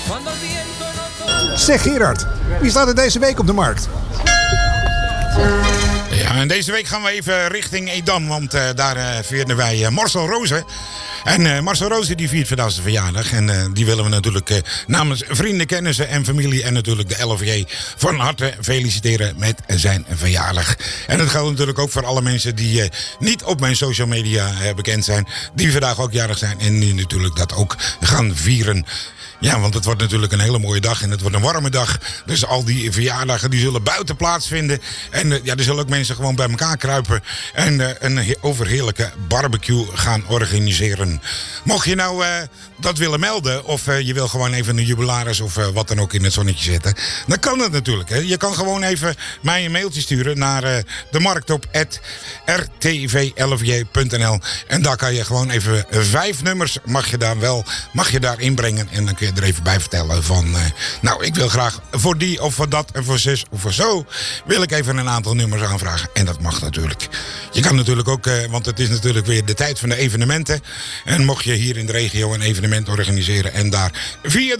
Zeg Gerard, wie staat er deze week op de markt? Ja, en deze week gaan we even richting Edam, want daar vieren wij Marcel Rozen. En Marcel Rozen die viert vandaag zijn verjaardag. En die willen we natuurlijk namens vrienden, kennissen en familie en natuurlijk de LOVJ van harte feliciteren met zijn verjaardag. En dat geldt natuurlijk ook voor alle mensen die niet op mijn social media bekend zijn. Die vandaag ook jarig zijn en die natuurlijk dat ook gaan vieren. Ja, want het wordt natuurlijk een hele mooie dag en het wordt een warme dag. Dus al die verjaardagen die zullen buiten plaatsvinden. En er zullen ook mensen gewoon bij elkaar kruipen. En een overheerlijke barbecue gaan organiseren. Mocht je nou dat willen melden of je wil gewoon even een jubilaris of wat dan ook in het zonnetje zetten. Dan kan dat natuurlijk. Hè. Je kan gewoon even mij een mailtje sturen naar de markt op rtvlvj.nl. En daar kan je gewoon even 5 nummers mag je daar inbrengen. En dan kun je er even bij vertellen van nou, ik wil graag voor die of voor dat en voor zus of voor zo wil ik even een aantal nummers aanvragen. En dat mag natuurlijk. Je kan natuurlijk ook, want het is natuurlijk weer de tijd van de evenementen. En mocht je hier in de regio een evenement organiseren en daar via